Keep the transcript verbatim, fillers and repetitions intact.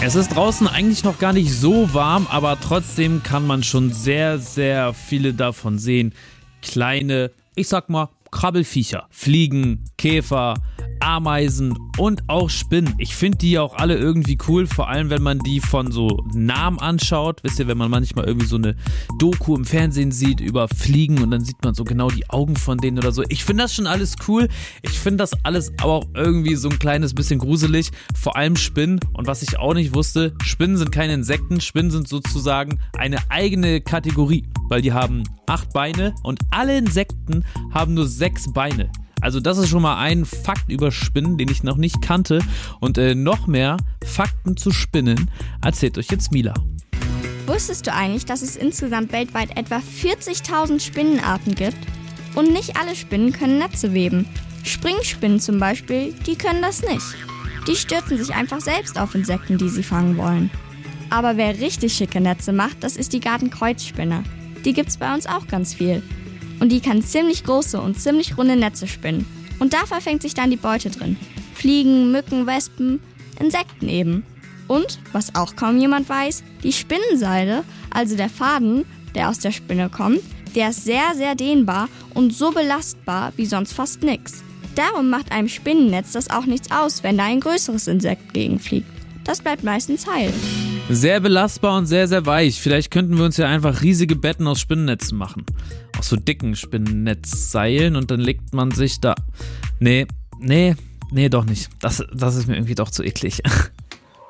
Es ist draußen eigentlich noch gar nicht so warm, aber trotzdem kann man schon sehr, sehr viele davon sehen. Kleine, ich sag mal, Krabbelfiecher, Fliegen, Käfer, Ameisen und auch Spinnen. Ich finde die auch alle irgendwie cool, vor allem wenn man die von so Namen anschaut. Wisst ihr, wenn man manchmal irgendwie so eine Doku im Fernsehen sieht über Fliegen und dann sieht man so genau die Augen von denen oder so. Ich finde das schon alles cool. Ich finde das alles aber auch irgendwie so ein kleines bisschen gruselig. Vor allem Spinnen. Und was ich auch nicht wusste, Spinnen sind keine Insekten. Spinnen sind sozusagen eine eigene Kategorie, weil die haben acht Beine und alle Insekten haben nur sechs Beine. Also das ist schon mal ein Fakt über Spinnen, den ich noch nicht kannte. Und äh, noch mehr Fakten zu Spinnen erzählt euch jetzt Mila. Wusstest du eigentlich, dass es insgesamt weltweit etwa vierzigtausend Spinnenarten gibt? Und nicht alle Spinnen können Netze weben. Springspinnen zum Beispiel, die können das nicht. Die stürzen sich einfach selbst auf Insekten, die sie fangen wollen. Aber wer richtig schicke Netze macht, das ist die Gartenkreuzspinne. Die gibt's bei uns auch ganz viel. Und die kann ziemlich große und ziemlich runde Netze spinnen. Und da verfängt sich dann die Beute drin. Fliegen, Mücken, Wespen, Insekten eben. Und, was auch kaum jemand weiß, die Spinnenseide, also der Faden, der aus der Spinne kommt, der ist sehr, sehr dehnbar und so belastbar wie sonst fast nix. Darum macht einem Spinnennetz das auch nichts aus, wenn da ein größeres Insekt gegenfliegt. Das bleibt meistens heil. Sehr belastbar und sehr, sehr weich. Vielleicht könnten wir uns ja einfach riesige Betten aus Spinnennetzen machen. Aus so dicken Spinnennetzseilen und dann legt man sich da... Nee, nee, nee, doch nicht. Das, das ist mir irgendwie doch zu eklig.